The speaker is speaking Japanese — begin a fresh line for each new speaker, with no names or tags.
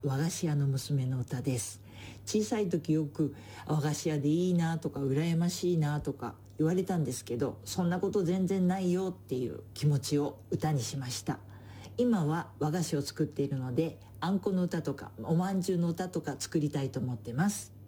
和菓子屋の娘の歌です。小さい時よく和菓子屋でいいなとか羨ましいなとか言われたんですけど、そんなこと全然ないよっていう気持ちを歌にしました。今は和菓子を作っているので、あんこの歌とかおまんじゅうの歌とか作りたいと思ってます。